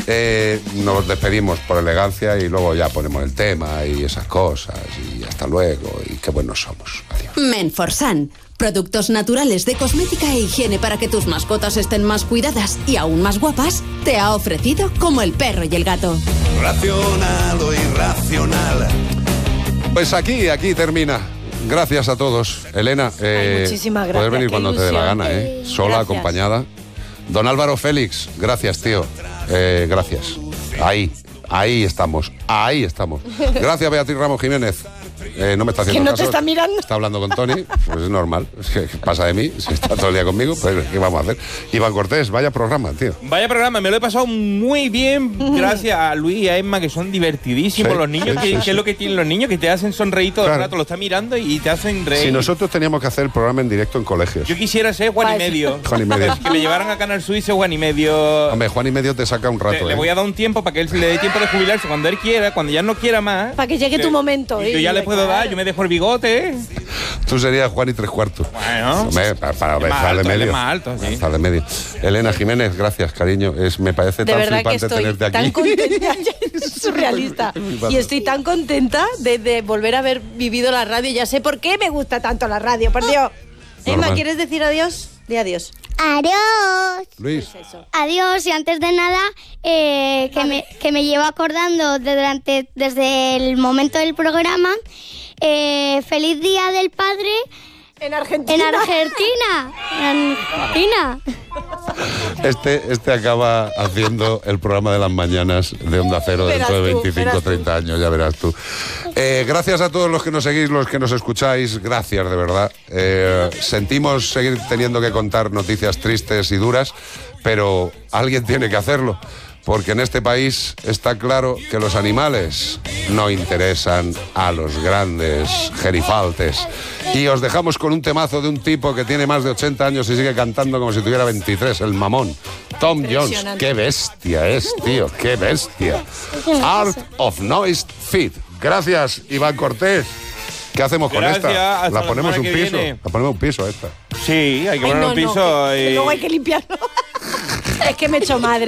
Nos despedimos por elegancia y luego ya ponemos el tema y esas cosas y hasta luego y qué buenos somos. Adiós. Menforsan, productos naturales de cosmética e higiene para que tus mascotas estén más cuidadas y aún más guapas, te ha ofrecido Como el perro y el gato. Racional o irracional. Pues aquí termina. Gracias a todos. Elena, muchísimas gracias. puedes venir Qué cuando te dé la ilusión. gana, sola, Gracias. acompañada. Don Álvaro Félix, gracias, tío. Gracias. Ahí estamos. Gracias, Beatriz Ramos Jiménez. No me está haciendo Que no caso. te está mirando. Está hablando con Tony, pues es normal. Es que pasa de mí, si está todo el día conmigo, pues ¿qué vamos a hacer? Iván Cortés, vaya programa, tío. Vaya programa, me lo he pasado muy bien gracias a Luis y a Emma, que son divertidísimos. Sí, los niños, sí, ¿qué es lo que tienen los niños? Que te hacen sonreír todo el rato, lo estás mirando y te hacen reír. Si nosotros teníamos que hacer el programa en directo en colegios. Yo quisiera ser Juan y Medio. Juan y Medio. Que me llevaran a Canal Suizo Juan y Medio. Hombre, Juan y Medio te saca un rato. Le voy a dar un tiempo para que él le dé tiempo de jubilarse cuando él quiera, cuando ya no quiera más. Para que llegue tu momento. Y yo ya le puedo dar, yo me dejo el bigote. Tú serías Juan y 3/4. Bueno. Hombre, para Es más estar de alto, él medio. es más alto, sí. Estar de medio. Elena Jiménez, gracias, cariño. Me parece De tan verdad que flipante estoy tenerte aquí. tan contenta, es surrealista. Y estoy tan contenta de volver a haber vivido la radio. Ya sé por qué me gusta tanto la radio, por Dios. Emma, Normal. ¿quieres decir adiós? Di adiós. Adiós. Luis. Adiós, y antes de nada, que me llevo acordando desde el momento del programa, feliz Día del Padre. En Argentina. En Argentina. Este acaba haciendo el programa de las mañanas de Onda Cero dentro de 25, 30 años, ya verás tú. Gracias a todos los que nos seguís, los que nos escucháis, gracias de verdad. Sentimos seguir teniendo que contar noticias tristes y duras, pero alguien tiene que hacerlo. Porque en este país está claro que los animales no interesan a los grandes gerifaltes. Y os dejamos con un temazo de un tipo que tiene más de 80 años y sigue cantando como si tuviera 23, el mamón. Tom Jones, qué bestia es, tío, qué bestia. Art of Noise Feed. Gracias, Iván Cortés. ¿Qué hacemos con Gracias, esta? hasta La la ponemos un semana que piso. viene. La ponemos un piso esta. Sí, hay que Ay, poner un piso. que luego hay que limpiarlo. Es que me he hecho madre.